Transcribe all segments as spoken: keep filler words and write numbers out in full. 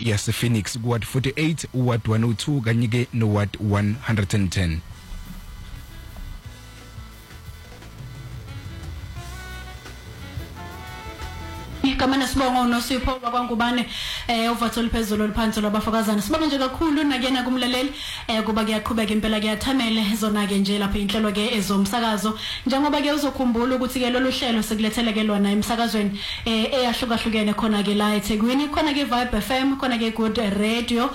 yase Phoenix ku ward forty-eight, ward one oh two kanye ke no ward one hundred ten. Kamana sibonga uNosipho kwaNgubane eh uvathole phezulu liphansi labafakazana sibonga nje kakhulu nakena kumlaleli eh kuba kuyaqhubeka impela kuyathamele zona ke nje lapha inhlelo ke ezomsakazo njengoba ke uzokhumbula ukuthi ke lolu hlelo sekulethele ke lona emsakazweni eh eyahlukahlukene khona ke la eThekwini khona ke Vibe F M khona ke Good Radio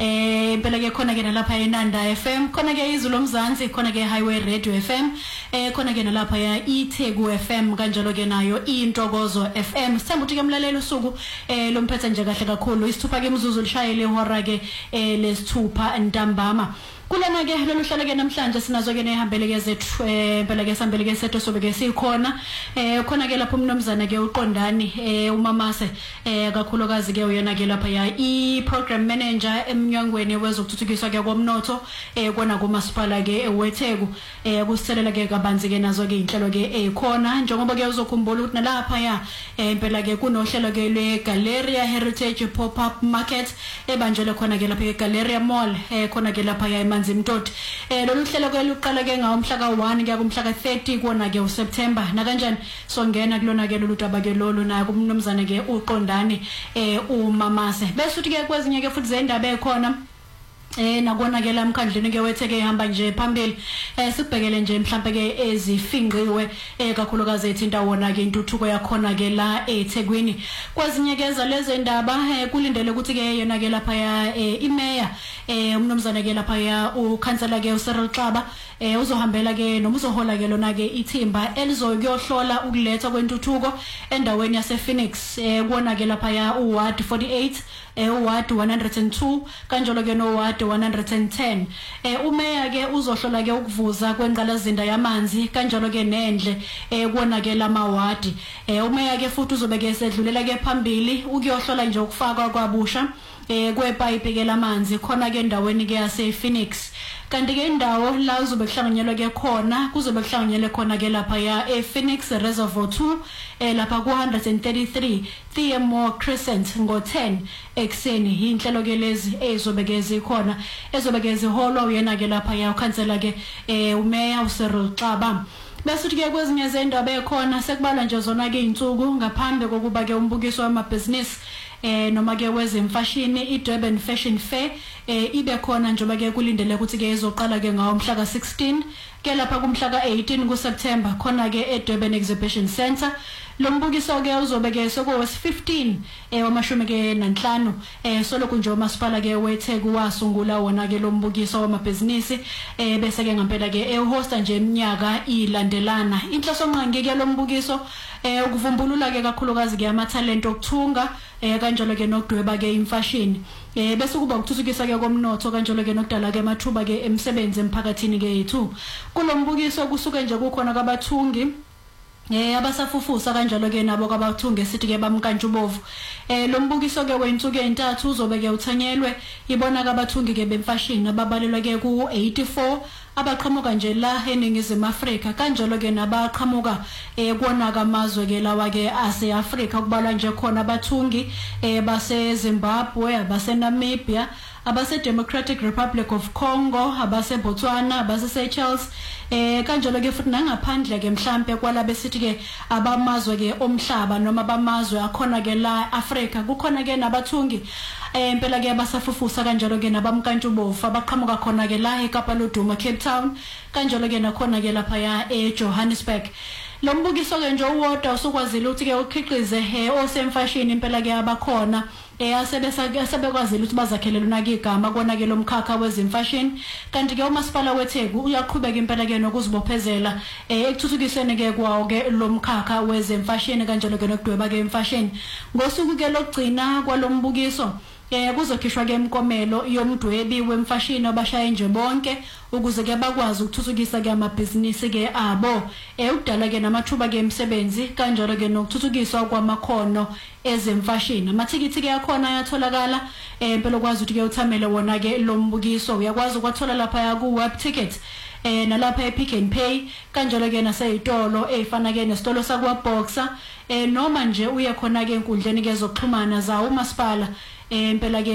eh impela ke khona ke nalapha eNanda F M khona ke iZulu Mzansi khona ke Highway Radio F M eh khona ke nalapha ya iTheku F M kanjalo ke nayo iNtokozo F M ukuthi ke mlalelo usuku eh lomphethe nje kahle kakhulu isithupha ke imzuzu lishayele ihora ke eh lesithupha ntambama kulana ke lolu hlelo ke namhlanje sinazo ke nehambele ke zethu eh phela ke sambele ke sethu sobe ke sikhona eh khona ke lapho umnomzana ke uqondani eh umamase eh kakhulukazi ke uyena ke lapha ya i program manager emnyangweni wezokuthuthukiswa ke komnotho eh kona kumasipala ke ewetheku eh kusithelela ke kabanzi ke nazo ke inhlelo ke ekhona njengoba ke uzokhumbula ukuthi nalapha ya eh phela ke kunohlelo ke le Galleria Heritage Pop Up Market ebanjele khona ke lapha e Galleria Mall eh khona ke lapha ya Mtoti eh lolu hlelo ke luqala ke ngawo umhla ka one kuya kumhla ka thirty kona ke uSeptember na kanjani songena kulona ke lolu daba ke lolu na kumnumzana ke uqondani eh umamase bese uthi ke kwezinye ke futhi zendaba ekhona eh nakona ke lamkhandleni ke wetheke ihamba nje phambili eh sibhekele nje mhlambe ke ezifinqiwe eh kakhulukazi ethinta wona ke intuthuko yakhona ke la eThekwini kwazinye ke zalezi ndaba eh kulindele ukuthi ke yena ke lapha ya imeya eh umnomzana ke lapha ya ukhansela ke uCyril Xaba eh uzohambela ke noma uzohola ke lona ke ithimba elizokuyohlola ukuletha kwentuthuko endaweni yase Phoenix eh kuona ke lapha ya uward forty-eight eh uward one hundred two kanjalo ke no ward one hundred ten eh umeya ke uzohlola ke ukuvuza kwengqalazinda yamanzi kanjalo ke nendle eh kuona ke lamawadi eh umeya ke futhi uzobe ke sedlulela ke phambili ukuyohlola nje ukufakwa kwabusha eh kwepipe ke lamanzi khona ke endaweni ke yase Phoenix kanti ke indawo la uzobe kuhlanganyelwa ke khona kuzobe kuhlanganyele khona ke lapha ya e Phoenix Reservoir two eh lapha ku one thirty-three Theamore Crescent ngo ten ekseni inhlelo ke lezi ezobe ke zikhona ezobe ke ziholwa uyena ke lapha ya ukhansela ke eh umeya uCyril Xaba bese uthi ke kwezinye zendaba ekhona sekubalwa nje zona ke insuku ngaphambi kokuba ke umbukiso wamabhizinisi eh noma ke wezemfashini iDurban Fashion Fair eh ibe khona njengoba ke kulindele ukuthi ke izoqala ke ngawo umhla ka sixteen ke lapha kumhla ka eighteen kuSeptember khona ke eDurban Exhibition Center lo mbukiso ke uzobe ke sokwe fifteen eh wamashumi ke nanhlanu eh soloko nje umasipala ke weTheku wasungula wona ke lo mbukiso wamabhizinisi eh bese ke ngempela ke ehosta nje eminyaka ilandelana inhloso nqangi ke lo mbukiso eh ukuvumbulula ke kakhulukazi ke amatalent okuthunga eh kanjalo ke nokudweba ke imfashini eh bese kuba ukuthuthukisa ke komnotho kanjalo ke nokudala ke amathuba ke emsebenzi emphakathini ke yethu kulombukiso kusuke nje kukhona kwabathungi eh abasafufusa kanjalo ke nabo kwabathunge sithi ke bamkantshubovu eh lo mbukiso ke wensuku entathu uzobe ke uthanyelwe ibona kabathungi ke bemfashini ababalelwa ke ku eighty-four abaqhamuka nje la eNingizimu Afrika kanjalo ke nabaqhamuka eh kona kamazwe ke lawa ke ase Africa kubalwa nje khona abathungi eh base Zimbabwe abase Namibia abase Democratic Republic of Congo abase Botswana abase Seychelles eh kanjalo ke futhi nangaphandle ke mhlambe kwala besithi ke abamazwe ke omhlaba noma abamazwe akhona ke la Africa kukhona ke nabathungi eh impela ke basafufusa kanjalo ke nabamkantshubovu abaqhamuka khona ke la eKapa Loduma Cape Town kanjalo ke nakhona ke lapha ya eJohannesburg lo mbukiso ke nje uwodwa usukwazile ukuthi ke ukhiqize eh osemfashini impela ke abakhona eh asebesa asebekwazile ukuthi bazakhele lona ke igama kona ke lomkhakha wezemfashini kanti ke umasipala weTheku uyaqhubeka impela ke nokuzibophezela eh ekuthuthukiseni ke kwawo ke lomkhakha wezemfashini kanjalo ke nokudweba ke imfashini ngosuku ke lokugcina kwalombukiso eh kuzokhishwa ke imkomelo yomdwebi wemfashini abashaye nje bonke ukuze ke bakwazi ukuthuthukisa ke amabhizinisi ke abo eh ukudala ke namathuba ke emsebenzi kanjalo ke nokuthuthukiswa kwamakhono ezemfashini amathikithi ke yakhona ayatholakala eh impela kwazi ukuthi ke uthamele wona ke lo mbukiso uyakwazi ukwathola lapha ya ku web ticket eh nalapha ePick n Pay kanjalo ke naseyitolo ezifana ke nesitolo sakwa Boxer eh noma nje uye khona ke enkundleni ke zokuxhumana za umasipala eh impela ke